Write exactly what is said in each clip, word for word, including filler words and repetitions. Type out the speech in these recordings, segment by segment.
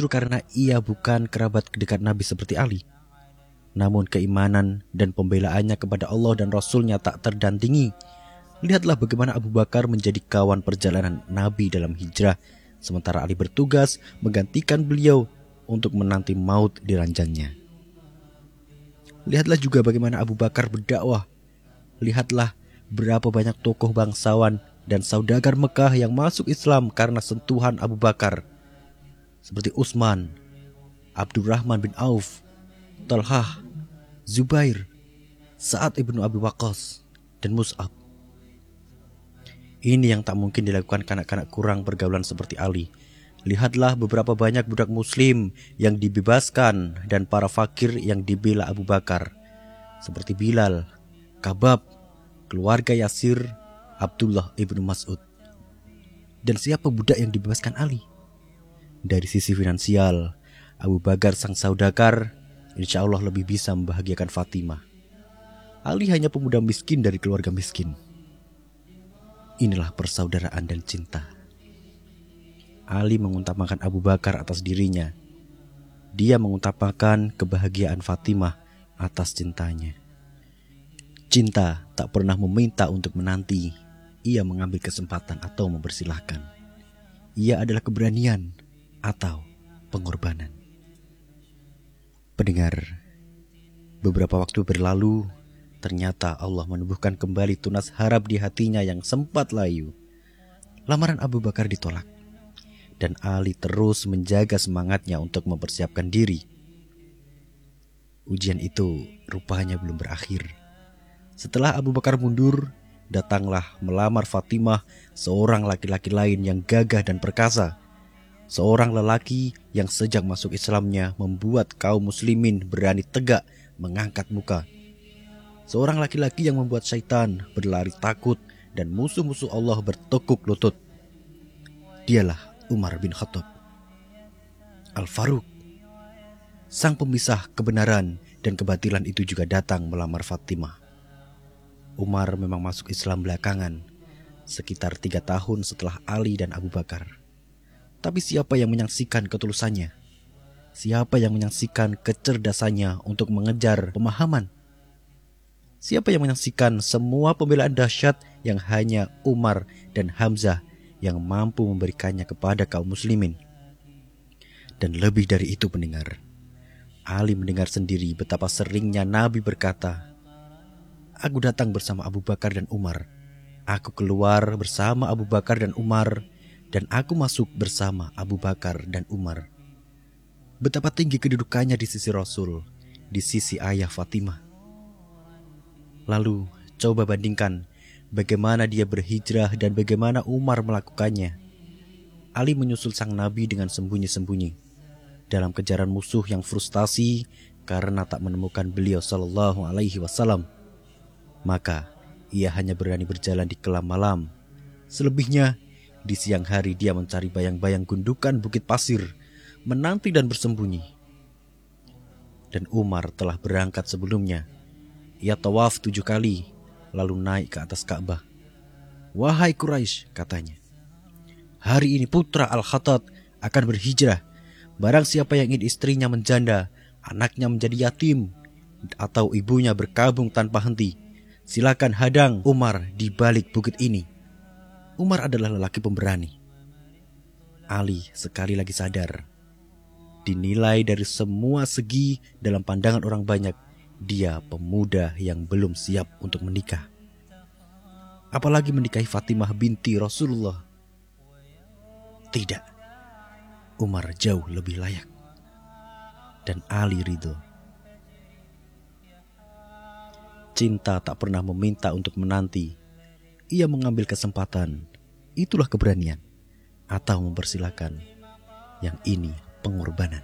justru karena ia bukan kerabat dekat Nabi seperti Ali. Namun keimanan dan pembelaannya kepada Allah dan Rasulnya tak terdandingi. Lihatlah bagaimana Abu Bakar menjadi kawan perjalanan Nabi dalam hijrah, sementara Ali bertugas menggantikan beliau untuk menanti maut di ranjangnya. Lihatlah juga bagaimana Abu Bakar berdakwah. Lihatlah berapa banyak tokoh bangsawan dan saudagar Mekah yang masuk Islam karena sentuhan Abu Bakar, seperti Utsman, Abdurrahman bin Auf, Talhah, Zubair, Sa'ad ibnu Abi Waqqas, dan Mus'ab. Ini yang tak mungkin dilakukan kanak-kanak kurang pergaulan seperti Ali. Lihatlah beberapa banyak budak muslim yang dibebaskan dan para fakir yang dibela Abu Bakar, seperti Bilal, Kabab, keluarga Yasir, Abdullah ibnu Mas'ud. Dan siapa budak yang dibebaskan Ali? Dari sisi finansial, Abu Bakar sang saudagar insya Allah lebih bisa membahagiakan Fatimah. Ali hanya pemuda miskin dari keluarga miskin. Inilah persaudaraan dan cinta. Ali mengutamakan Abu Bakar atas dirinya. Dia mengutamakan kebahagiaan Fatimah atas cintanya. Cinta tak pernah meminta untuk menanti. Ia mengambil kesempatan atau mempersilahkan. Ia adalah keberanian atau pengorbanan. Pendengar, beberapa waktu berlalu, ternyata Allah menumbuhkan kembali tunas harap di hatinya yang sempat layu. Lamaran Abu Bakar ditolak, dan Ali terus menjaga semangatnya untuk mempersiapkan diri. Ujian itu rupanya belum berakhir. Setelah Abu Bakar mundur, datanglah melamar Fatimah seorang laki-laki lain yang gagah dan perkasa. Seorang lelaki yang sejak masuk Islamnya membuat kaum muslimin berani tegak mengangkat muka. Seorang laki-laki yang membuat syaitan berlari takut dan musuh-musuh Allah bertekuk lutut. Dialah Umar bin Khattab Al-Faruq. Sang pemisah kebenaran dan kebatilan itu juga datang melamar Fatimah. Umar memang masuk Islam belakangan, sekitar tiga tahun setelah Ali dan Abu Bakar. Tapi siapa yang menyaksikan ketulusannya? Siapa yang menyaksikan kecerdasannya untuk mengejar pemahaman? Siapa yang menyaksikan semua pembelaan dahsyat yang hanya Umar dan Hamzah yang mampu memberikannya kepada kaum muslimin? Dan lebih dari itu pendengar, Ali mendengar sendiri betapa seringnya Nabi berkata, "Aku datang bersama Abu Bakar dan Umar. Aku keluar bersama Abu Bakar dan Umar. Dan aku masuk bersama Abu Bakar dan Umar." Betapa tinggi kedudukannya di sisi Rasul, di sisi ayah Fatimah. Lalu coba bandingkan bagaimana dia berhijrah dan bagaimana Umar melakukannya. Ali menyusul sang Nabi dengan sembunyi-sembunyi dalam kejaran musuh yang frustasi karena tak menemukan beliau sallallahu alaihi wasallam. Maka ia hanya berani berjalan di kelam malam. Selebihnya di siang hari dia mencari bayang-bayang gundukan bukit pasir, menanti dan bersembunyi. Dan Umar telah berangkat sebelumnya. Ia tawaf tujuh kali, lalu naik ke atas Ka'bah. "Wahai Quraisy," katanya, "hari ini putra Al-Khattab akan berhijrah. Barang siapa yang ingin istrinya menjanda, anaknya menjadi yatim, atau ibunya berkabung tanpa henti, silakan hadang Umar di balik bukit ini." Umar adalah lelaki pemberani. Ali sekali lagi sadar. Dinilai dari semua segi dalam pandangan orang banyak, dia pemuda yang belum siap untuk menikah. Apalagi menikahi Fatimah binti Rasulullah. Tidak, Umar jauh lebih layak. Dan Ali ridho. Cinta tak pernah meminta untuk menanti. Ia mengambil kesempatan. Itulah keberanian. Atau mempersilahkan. Yang ini pengorbanan.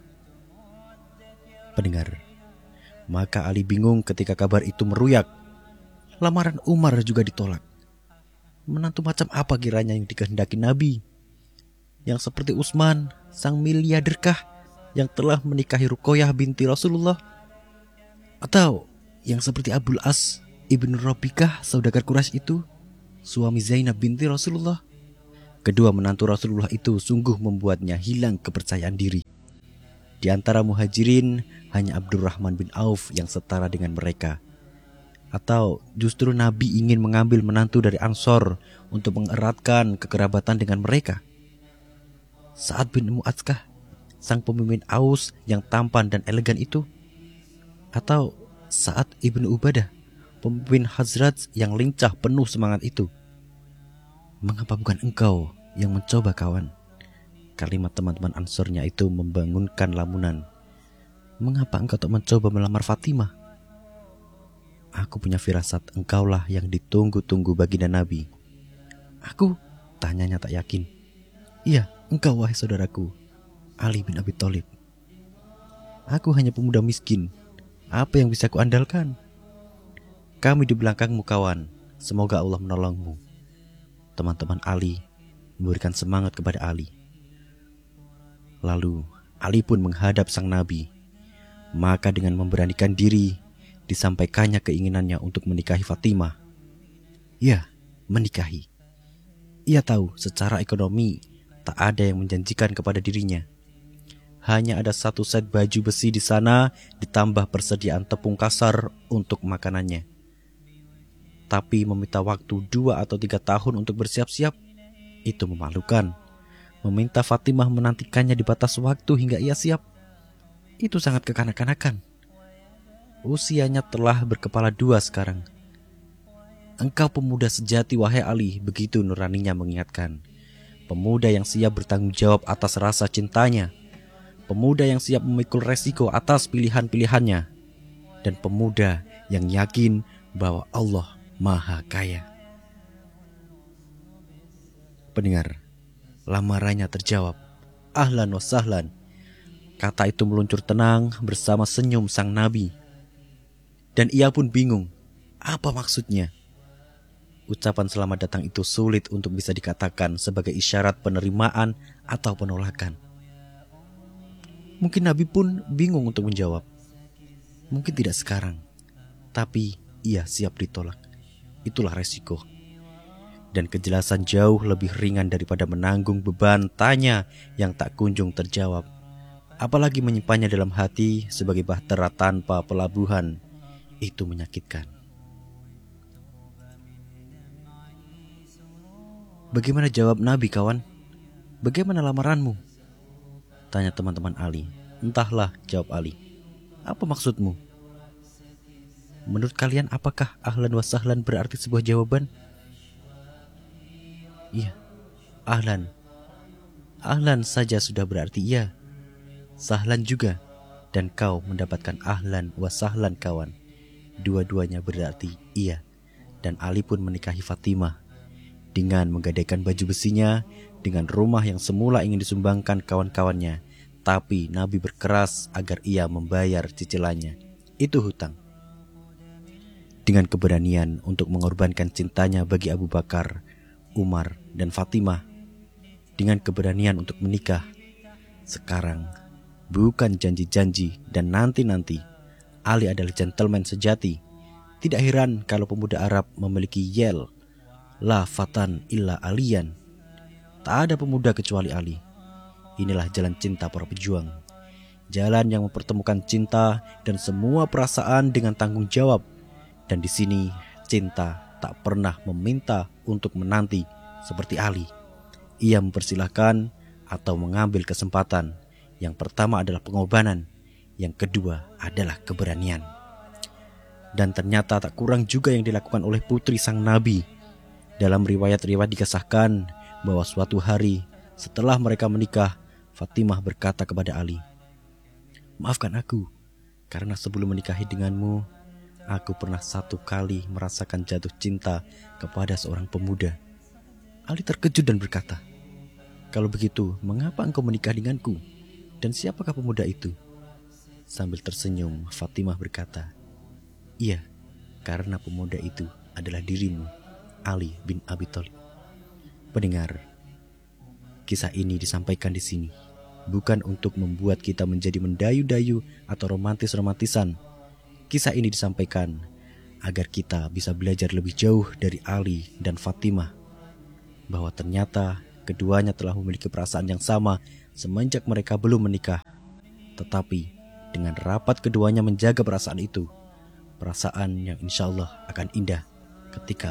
Pendengar, maka Ali bingung ketika kabar itu meruyak. Lamaran Umar juga ditolak. Menantu macam apa kiranya yang dikehendaki Nabi? Yang seperti Utsman, sang miliarderkah yang telah menikahi Ruqayyah binti Rasulullah? Atau yang seperti Abul As ibnu Rabi'ah, saudagar Quraisy itu, suami Zainab binti Rasulullah? Kedua menantu Rasulullah itu sungguh membuatnya hilang kepercayaan diri. Di antara muhajirin, hanya Abdurrahman bin Auf yang setara dengan mereka. Atau justru Nabi ingin mengambil menantu dari Ansor untuk mengeratkan kekerabatan dengan mereka? Sa'ad bin Mu'adzkah, sang pemimpin Aus yang tampan dan elegan itu? Atau Sa'ad ibnu Ubadah, pemimpin Khazraj yang lincah penuh semangat itu? Mengapa bukan engkau yang mencoba, kawan? Kalimat teman-teman Ansornya itu membangunkan lamunan. Mengapa engkau tak mencoba melamar Fatimah? Aku punya firasat engkaulah yang ditunggu-tunggu baginda Nabi. Aku? Tanyanya tak yakin. Iya, engkau wahai saudaraku, Ali bin Abi Thalib. Aku hanya pemuda miskin. Apa yang bisa kuandalkan? Kami di belakangmu, kawan. Semoga Allah menolongmu. Teman-teman Ali memberikan semangat kepada Ali. Lalu Ali pun menghadap sang Nabi. Maka dengan memberanikan diri, disampaikannya keinginannya untuk menikahi Fatimah. Ya, menikahi. Ia tahu secara ekonomi tak ada yang menjanjikan kepada dirinya. Hanya ada satu set baju besi di sana, ditambah persediaan tepung kasar untuk makanannya. Tapi meminta waktu dua atau tiga tahun untuk bersiap-siap, itu memalukan. Meminta Fatimah menantikannya di batas waktu hingga ia siap, itu sangat kekanak-kanakan. Usianya telah berkepala dua sekarang. Engkau pemuda sejati wahai Ali, begitu nuraninya mengingatkan. Pemuda yang siap bertanggung jawab atas rasa cintanya. Pemuda yang siap memikul resiko atas pilihan-pilihannya. Dan pemuda yang yakin bahwa Allah Maha Kaya. Pendengar, lamarannya terjawab. Ahlan wa sahlan. Kata itu meluncur tenang bersama senyum sang Nabi. Dan ia pun bingung, apa maksudnya? Ucapan selamat datang itu sulit untuk bisa dikatakan sebagai isyarat penerimaan atau penolakan. Mungkin Nabi pun bingung untuk menjawab. Mungkin tidak sekarang, tapi ia siap ditolak. Itulah resiko. Dan kejelasan jauh lebih ringan daripada menanggung beban tanya yang tak kunjung terjawab. Apalagi menyimpannya dalam hati sebagai bahtera tanpa pelabuhan. Itu menyakitkan. Bagaimana jawab Nabi, kawan? Bagaimana lamaranmu? Tanya teman-teman Ali. Entahlah, jawab Ali. Apa maksudmu? Menurut kalian apakah ahlan wa sahlan berarti sebuah jawaban? Iya, ahlan. Ahlan saja sudah berarti iya. Sahlan juga. Dan kau mendapatkan ahlan wa sahlan, kawan. Dua-duanya berarti iya. Dan Ali pun menikahi Fatimah. Dengan menggadaikan baju besinya, dengan rumah yang semula ingin disumbangkan kawan-kawannya. Tapi Nabi berkeras agar ia membayar cicilannya. Itu hutang. Dengan keberanian untuk mengorbankan cintanya bagi Abu Bakar, Umar, dan Fatimah. Dengan keberanian untuk menikah. Sekarang, bukan janji-janji dan nanti-nanti. Ali adalah gentleman sejati. Tidak heran kalau pemuda Arab memiliki yel. La fatan illa aliyan. Tak ada pemuda kecuali Ali. Inilah jalan cinta para pejuang. Jalan yang mempertemukan cinta dan semua perasaan dengan tanggung jawab. Dan di sini cinta tak pernah meminta untuk menanti seperti Ali. Ia mempersilahkan atau mengambil kesempatan. Yang pertama adalah pengorbanan, yang kedua adalah keberanian. Dan ternyata tak kurang juga yang dilakukan oleh putri sang Nabi. Dalam riwayat-riwayat dikisahkan bahwa suatu hari setelah mereka menikah, Fatimah berkata kepada Ali, "Maafkan aku, karena sebelum menikahi denganmu, aku pernah satu kali merasakan jatuh cinta kepada seorang pemuda." Ali terkejut dan berkata, "Kalau begitu, mengapa engkau menikah denganku? Dan siapakah pemuda itu?" Sambil tersenyum, Fatimah berkata, "Iya, karena pemuda itu adalah dirimu, Ali bin Abi Thalib." Pendengar, kisah ini disampaikan di sini bukan untuk membuat kita menjadi mendayu-dayu atau romantis-romantisan. Kisah ini disampaikan agar kita bisa belajar lebih jauh dari Ali dan Fatimah, bahwa ternyata keduanya telah memiliki perasaan yang sama semenjak mereka belum menikah. Tetapi dengan rapat keduanya menjaga perasaan itu, perasaan yang insya Allah akan indah ketika